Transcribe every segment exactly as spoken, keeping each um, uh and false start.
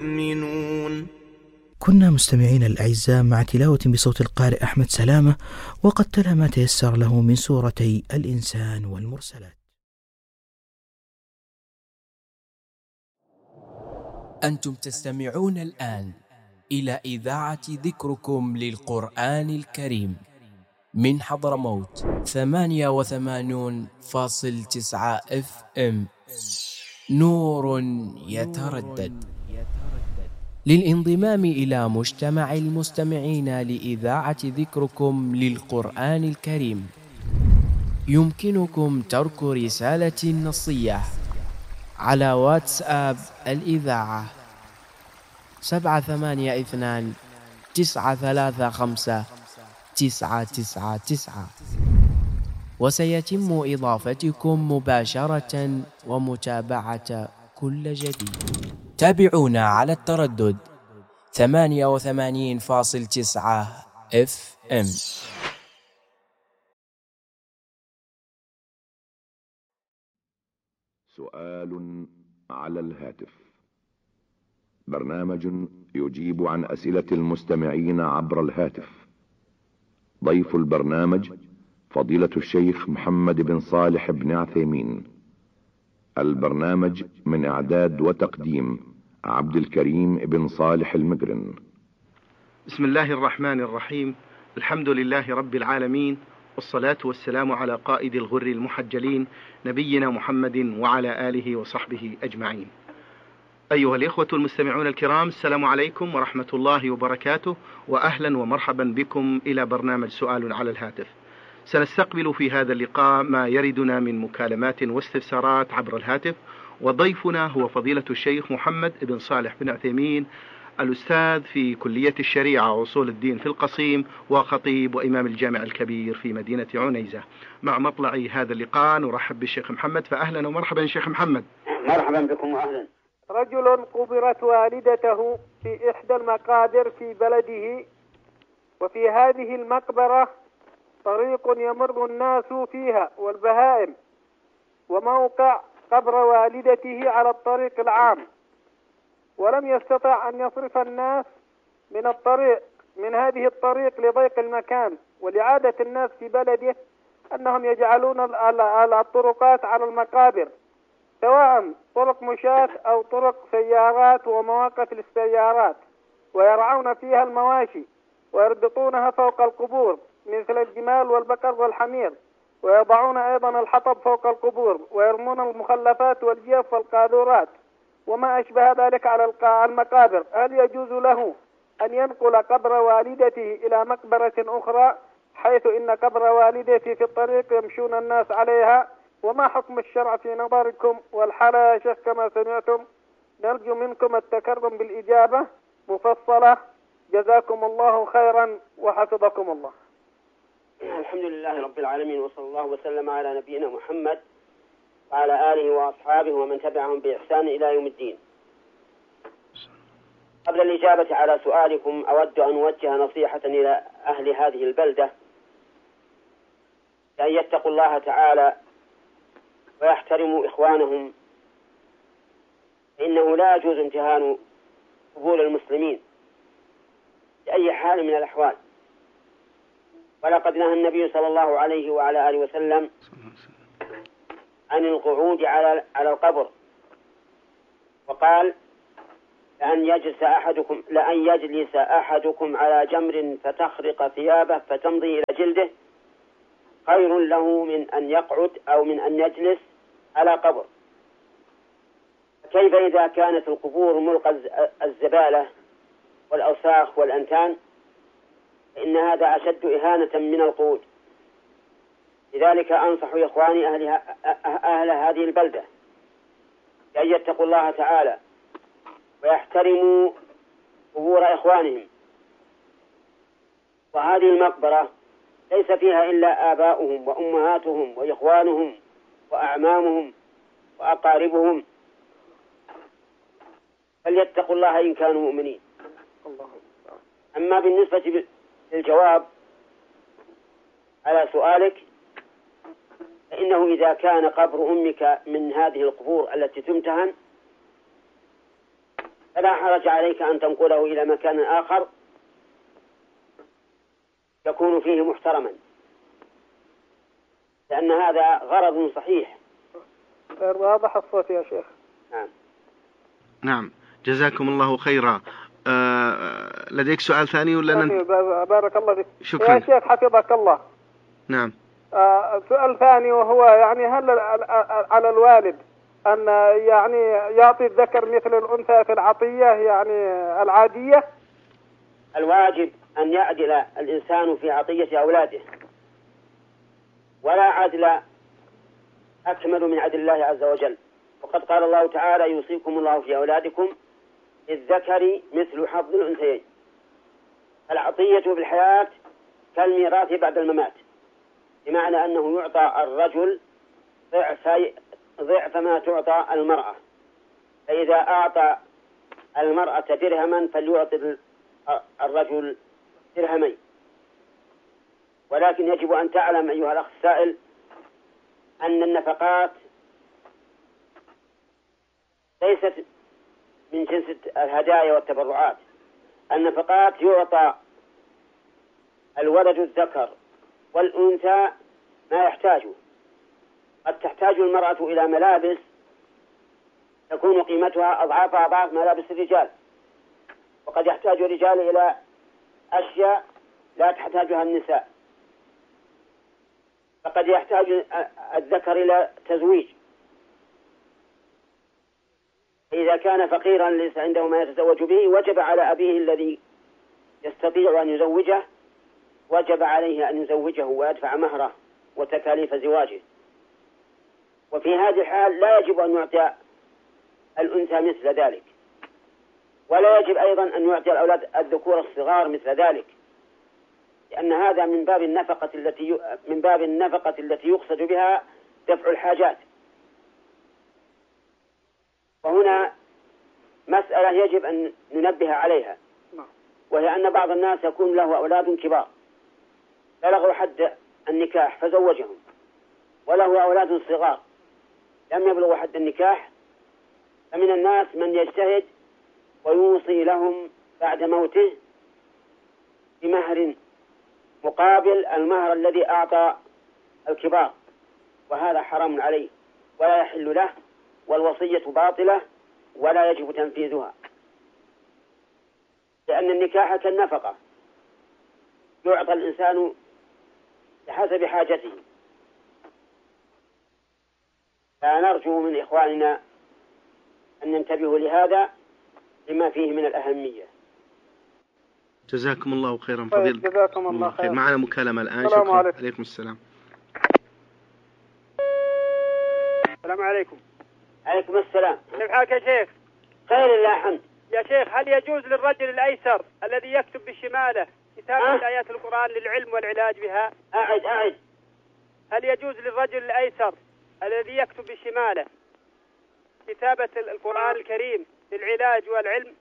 يؤمنون. كنا مستمعين الأعزاء مع تلاوة بصوت القارئ أحمد سلامة، وقد تلا ما تيسر له من سورتي الإنسان والمرسلات. أنتم تستمعون الآن إلى إذاعة ذكركم للقرآن الكريم من حضرموت ثمانية وثمانون فاصل تسعة اف ام، نور يتردد. للانضمام إلى مجتمع المستمعين لإذاعة ذكركم للقرآن الكريم يمكنكم ترك رسالة نصية على واتساب الإذاعة سبعة ثمانية اثنان تسعة ثلاثة خمسة تسعة تسعة تسعة، وسيتم إضافتكم مباشرة ومتابعة كل جديد. تابعونا على التردد ثمانية وثمانين فاصل تسعة اف ام. سؤال على الهاتف، برنامج يجيب عن أسئلة المستمعين عبر الهاتف. ضيف البرنامج فضيلة الشيخ محمد بن صالح بن عثيمين. البرنامج من إعداد وتقديم عبد الكريم بن صالح المقرن. بسم الله الرحمن الرحيم. الحمد لله رب العالمين، والصلاة والسلام على قائد الغر المحجلين نبينا محمد وعلى آله وصحبه أجمعين. أيها الإخوة المستمعون الكرام، السلام عليكم ورحمة الله وبركاته، وأهلا ومرحبا بكم إلى برنامج سؤال على الهاتف. سنستقبل في هذا اللقاء ما يردنا من مكالمات واستفسارات عبر الهاتف، وضيفنا هو فضيلة الشيخ محمد بن صالح بن عثيمين، الأستاذ في كلية الشريعة وأصول الدين في القصيم، وخطيب وإمام الجامع الكبير في مدينة عنيزة. مع مطلع هذا اللقاء نرحب بالشيخ محمد، فأهلا ومرحبا شيخ محمد. مرحبا بكم وأهلا. رجل قبرت والدته في إحدى المقابر في بلده، وفي هذه المقبرة طريق يمر الناس فيها والبهائم، وموقع قبر والدته على الطريق العام، ولم يستطع أن يصرف الناس من الطريق من هذه الطريق لضيق المكان. ولعادة الناس في بلده أنهم يجعلون الطرقات على المقابر، سواء طرق مشاة أو طرق سيارات ومواقف للسيارات، ويرعون فيها المواشي ويربطونها فوق القبور مثل الجمال والبقر والحمير، ويضعون أيضا الحطب فوق القبور، ويرمون المخلفات والجيف والقاذورات وما أشبه ذلك على المقابر. هل يجوز له أن ينقل قبر والدته إلى مقبرة أخرى، حيث إن قبر والدته في الطريق يمشون الناس عليها؟ وما حكم الشرع في نظركم والحالة يا شيخ كما سمعتم؟ نرجو منكم التكرم بالإجابة مفصلة، جزاكم الله خيرا وحفظكم الله. الحمد لله رب العالمين، وصلى الله وسلم على نبينا محمد وعلى آله وأصحابه ومن تبعهم بإحسان إلى يوم الدين. قبل الإجابة على سؤالكم أود أن أوجه نصيحة إلى أهل هذه البلدة أن يتقوا الله تعالى ويحترموا إخوانهم، إنه لا يجوز امتهان قبور المسلمين بأي حال من الأحوال. ولقد نهى النبي صلى الله عليه وعلى آله وسلم عن القعود على على القبر، وقال: لأن يجلس أحدكم لأن يجلس أحدكم على جمر فتخرق ثيابه فتمضي إلى جلده خير له من أن يقعد أو من أن يجلس على قبر. كيف إذا كانت القبور ملقى الزبالة والأوساخ والأنتان؟ إن هذا أشد إهانة من القعود. لذلك أنصح إخواني أهل, أهل هذه البلدة أن يتقوا الله تعالى ويحترموا قبور إخوانهم. وهذه المقبرة ليس فيها إلا آباؤهم وأمهاتهم وإخوانهم وأعمامهم وأقاربهم، فليتقوا الله إن كانوا مؤمنين. أما بالنسبة للجواب على سؤالك، فإنه إذا كان قبر أمك من هذه القبور التي تمتهن فلا حرج عليك أن تنقله إلى مكان آخر يكون فيه محترما، لأن هذا غرض صحيح. واضح الصوت يا شيخ. نعم. نعم، جزاكم الله خيرا. آه لديك سؤال ثاني ولا نن... بارك الله فيك. شكرا يا شيخ حفظك الله. نعم. آه سؤال ثاني، وهو يعني هل على الوالد أن يعني يعطي الذكر مثل الأنثى في العطية يعني العادية؟ الواجب أن يعدل الإنسان في عطية أولاده، ولا عدل أكمل من عدل الله عز وجل. وقد قال الله تعالى: يوصيكم الله في أولادكم للذكر مثل حظ الأنثيين. العطية في الحياة كالميراث بعد الممات، بمعنى أنه يعطى الرجل ضعف ضعف ما تعطى المرأة. فإذا أعطى المرأة درهما فليعطي الرجل درهمين. ولكن يجب أن تعلم أيها الأخ السائل أن النفقات ليست من جنس الهدايا والتبرعات. النفقات يعطى الولد الذكر والأنثى ما يحتاجه. قد تحتاج المرأة إلى ملابس تكون قيمتها أضعاف أضعاف ملابس الرجال، وقد يحتاج الرجال إلى أشياء لا تحتاجها النساء، فقد يحتاج الذكر إلى تزويج. إذا كان فقيرا ليس عنده ما يتزوج به وجب على أبيه الذي يستطيع أن يزوجه وجب عليه أن يزوجه ويدفع مهره وتكاليف زواجه. وفي هذه الحال لا يجب أن يعطي الأنثى مثل ذلك، ولا يجب أيضا أن يعطي الأولاد الذكور الصغار مثل ذلك، لأن هذا من باب النفقة التي من باب النفقة التي يقصد بها دفع الحاجات. وهنا مسألة يجب أن ننبه عليها، وهي أن بعض الناس يكون له أولاد كبار بلغوا حد النكاح فزوجهم، وله أولاد صغار لم يبلغوا حد النكاح، فمن الناس من يجتهد ويوصي لهم بعد موته بمهر مقابل المهر الذي أعطى الكبار، وهذا حرام عليه ولا يحل له، والوصية باطلة ولا يجب تنفيذها، لأن النكاح كالنفقة يعطى الإنسان بحسب حاجته. فنرجو من إخواننا أن ينتبهوا لهذا لما فيه من الأهمية. جزاكم الله خيرا فضيلة. جزاكم الله خير. معنا مكالمة الآن. السلام شكرا. عليكم. عليكم السلام. السلام عليكم. عليكم السلام. كيف حالك يا شيخ؟ خير لله الحمد. يا شيخ، هل يجوز للرجل الأيسر الذي يكتب بشماله كتابة أه؟ آيات القرآن للعلم والعلاج بها؟ أعد أعد. هل يجوز للرجل الأيسر الذي يكتب بشماله كتابة القرآن الكريم للعلاج والعلم؟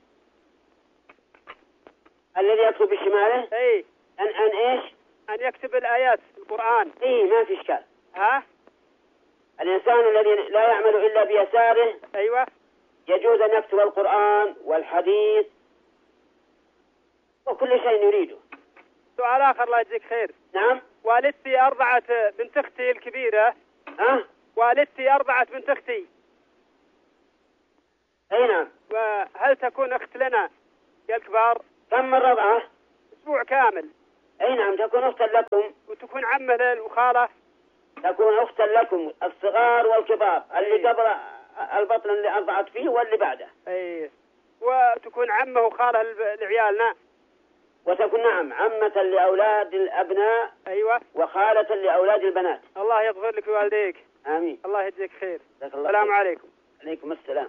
الذي يكتب بشماله؟ اي. أن أن إيش؟ أن يكتب الآيات القرآن. إيه، ما في إشكال. ها؟ الإنسان الذي لا يعمل إلا بيساره أيوة يجوز أن يكتب القرآن والحديث وكل شيء يريده. سؤال آخر الله يجزيك خير. نعم. والدتي أرضعت بنت أختي الكبيرة. ها؟ والدتي أرضعت بنت أختي. أي نعم. وهل تكون أخت لنا يا الكبار؟ كم من رضعة؟ أسبوع كامل. أي نعم، تكون أختا لكم. وتكون عمة وخالة. تكون أختا لكم الصغار والكبار، اللي قبل البطن اللي أرضعت فيه واللي بعده. أي. وتكون عمة وخالة لعيالنا. وتكون نعم عمة لأولاد الأبناء. أيوة. وخالة لأولاد البنات. الله يغفر لك ووالديك. آمين. الله يجزيك خير. السلام عليكم. عليكم السلام.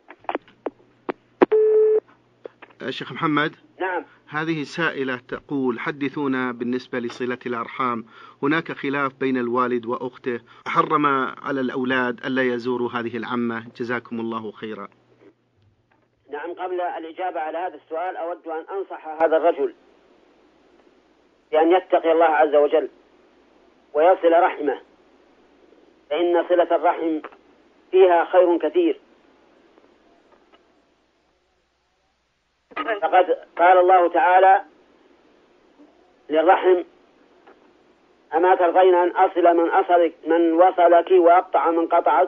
شيخ محمد. نعم. هذه سائلة تقول: حدثونا بالنسبة لصلة الأرحام، هناك خلاف بين الوالد وأخته، حرم على الأولاد ألا يزوروا هذه العمة، جزاكم الله خيرا. نعم، قبل الإجابة على هذا السؤال أود أن أنصح هذا الرجل بأن يتقي الله عز وجل ويصل رحمه، فإن صلة الرحم فيها خير كثير، فقد قال الله تعالى للرحم: أما ترضين أن أصل من أصلك من وصلك وأقطع من قطعك.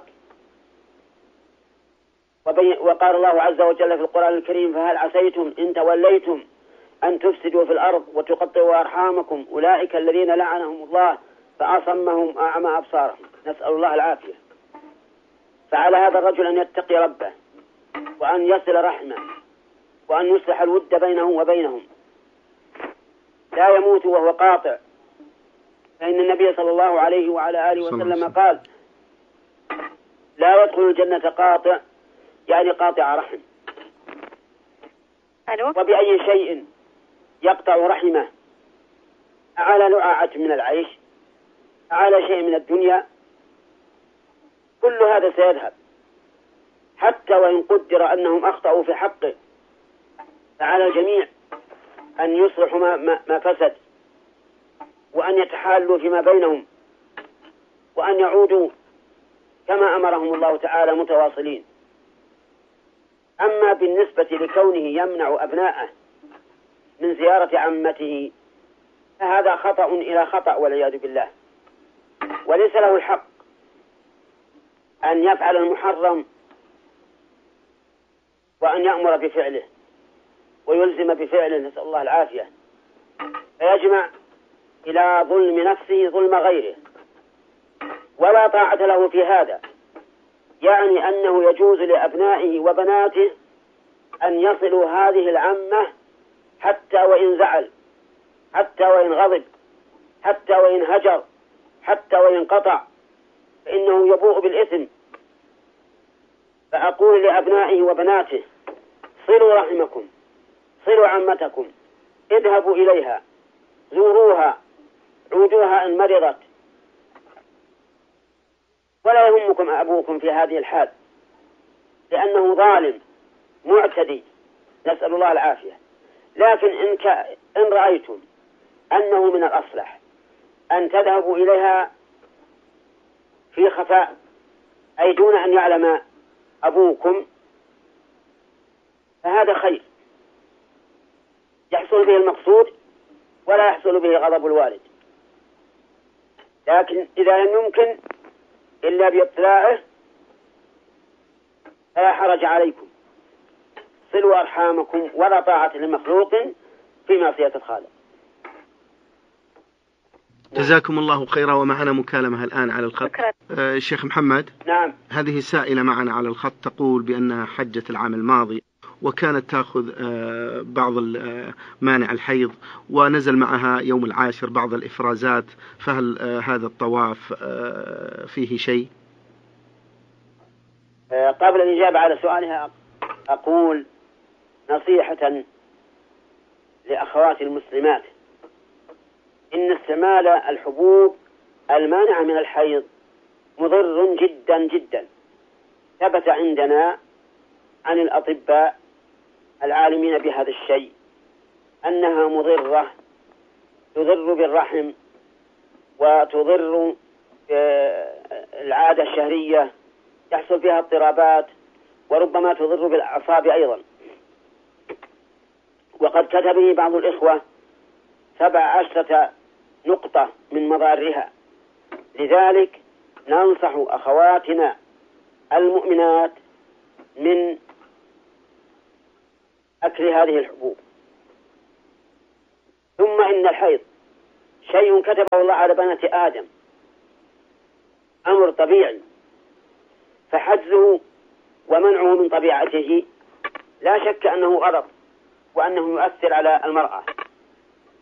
وقال الله عز وجل في القرآن الكريم: فهل عسيتم إن توليتم أن تفسدوا في الأرض وتقطعوا أرحامكم أولئك الذين لعنهم الله فأصمهم أعمى أبصارهم. نسأل الله العافية. فعلى هذا الرجل أن يتقي ربه وأن يصل رحمه وأن يصلح الود بينه وبينهم، لا يموت وهو قاطع، فإن النبي صلى الله عليه وعلى آله وسلم قال: لا يدخل الجنة قاطع، يعني قاطع رحم. وبأي شيء يقطع رحمه؟ أعلى لعاعة من العيش، أعلى شيء من الدنيا، كل هذا سيذهب، حتى وإن قدر أنهم أخطأوا في حقه، فعلى الجميع أن يصلحوا ما, ما, ما فسد، وأن يتحالوا فيما بينهم، وأن يعودوا كما أمرهم الله تعالى متواصلين. أما بالنسبة لكونه يمنع أبناءه من زيارة عمته فهذا خطأ إلى خطأ والعياذ بالله، وليس له الحق أن يفعل المحرم وأن يأمر بفعله ويلزم بفعله، نسأل الله العافية، فيجمع إلى ظلم نفسه ظلم غيره، ولا طاعة له في هذا. يعني أنه يجوز لأبنائه وبناته أن يصلوا هذه العمة حتى وإن زعل، حتى وإن غضب، حتى وإن هجر، حتى وإن قطع، فإنه يبوء بالإثم. فأقول لأبنائه وبناته: صلوا رحمكم، صلوا عمتكم، اذهبوا إليها، زوروها، عودوها إن مرضت، ولا يهمكم أبوكم في هذه الحال، لأنه ظالم معتدي، نسأل الله العافية. لكن إن, ك... إن رأيتم أنه من الأصلح أن تذهبوا إليها في خفاء، أي دون أن يعلم أبوكم، فهذا خير، يحصل به المقصود ولا يحصل به غضب الوالد. لكن إذا لم يمكن إلا بإطلاعه فلا حرج عليكم، صلوا أرحامكم، ولا طاعة لمخلوق في معصية الخالق. جزاكم الله خيرا. ومعنا مكالمة الآن على الخط. آه الشيخ محمد. نعم. هذه سائلة معنا على الخط تقول بأنها حجت العام الماضي وكانت تأخذ آه بعض مانع الحيض، ونزل معها يوم العاشر بعض الإفرازات، فهل آه هذا الطواف آه فيه شيء؟ آه قبل الإجابة على سؤالها أقول نصيحة لأخوات المسلمات: إن استعمال الحبوب المانعة من الحيض مضر جدا جدا. ثبت عندنا عن الأطباء العالمين بهذا الشيء أنها مضرة، تضر بالرحم وتضر العادة الشهرية، يحصل فيها اضطرابات، وربما تضر بالأعصاب أيضا. وقد كتب لي بعض الإخوة سبع عشرة نقطة من مضارها، لذلك ننصح أخواتنا المؤمنات من أكل هذه الحبوب. ثم إن الحيض شيء كتبه الله على بنات آدم، أمر طبيعي، فحجزه ومنعه من طبيعته لا شك أنه غلط وأنه يؤثر على المرأة.